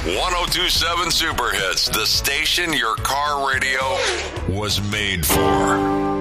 1027 Super Hits, the station your car radio was made for.